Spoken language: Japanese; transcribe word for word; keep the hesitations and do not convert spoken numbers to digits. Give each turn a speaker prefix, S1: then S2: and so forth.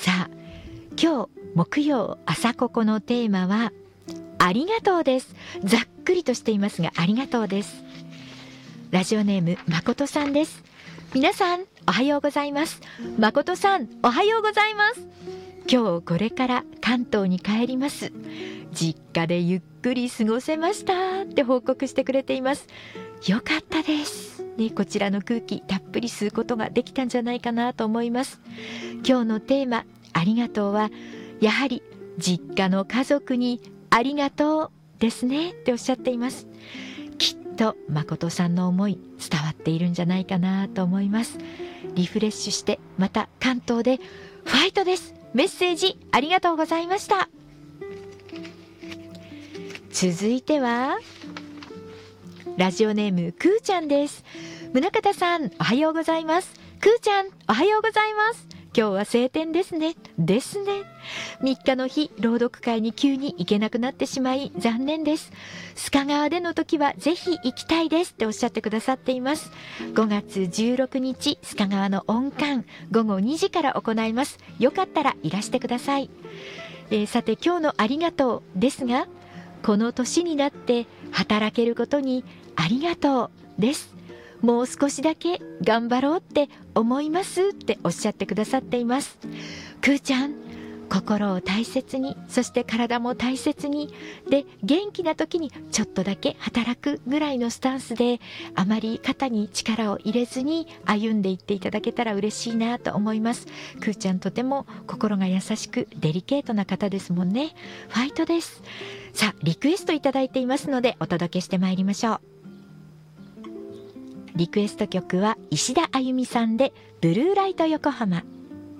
S1: さあ今日木曜朝ここのテーマはありがとうです。ざっくりとしていますがありがとうです。ラジオネームまことさんです。皆さんおはようございます。まことさんおはようございます。今日これから関東に帰ります。実家でゆっくり過ごせましたって報告してくれています。よかったです、ね、こちらの空気たっぷり吸うことができたんじゃないかなと思います。今日のテーマありがとうはやはり実家の家族にありがとうですねっておっしゃっています。きっと誠さんの思い伝わっているんじゃないかなと思います。リフレッシュしてまた関東でファイトです。メッセージありがとうございました。続いてはラジオネームくーちゃんです。宗像さんおはようございます。くーちゃんおはようございます。今日は晴天ですね。ですね。みっかの日朗読会に急に行けなくなってしまい残念です。須賀川での時はぜひ行きたいですっておっしゃってくださっています。ごがつじゅうろくにち須賀川の音館ごごにじから行います。よかったらいらしてください。えー、さて今日のありがとうですが、この年になって働けることにありがとうです。もう少しだけ頑張ろうって思いますっておっしゃってくださっています。くーちゃん心を大切に、そして体も大切にで元気な時にちょっとだけ働くぐらいのスタンスであまり肩に力を入れずに歩んでいっていただけたら嬉しいなと思います。くーちゃんとても心が優しくデリケートな方ですもんね。ファイトです。さあリクエストいただいていますのでお届けしてまいりましょう。リクエスト曲は石田あゆみさんでブルーライト横浜。